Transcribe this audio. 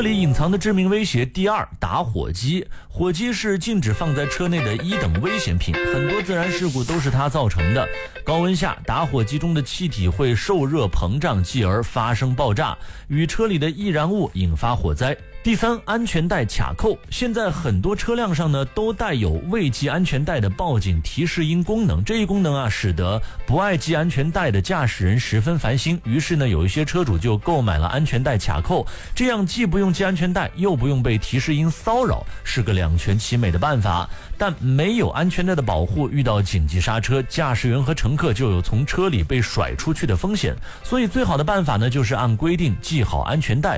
里隐藏的致命威胁第二，打火机。火机是禁止放在车内的一等危险品，很多自然事故都是它造成的。高温下，打火机中的气体会受热膨胀，继而发生爆炸，与车里的易燃物引发火灾。第三，安全带卡扣。现在很多车辆上呢都带有未系安全带的报警提示音功能，这一功能啊使得不爱系安全带的驾驶人十分烦心，于是呢有一些车主就购买了安全带卡扣，这样既不用系安全带又不用被提示音骚扰，是个两全其美的办法。但没有安全带的保护，遇到紧急刹车，驾驶员和乘客就有从车里被甩出去的风险，所以最好的办法呢就是按规定系好安全带。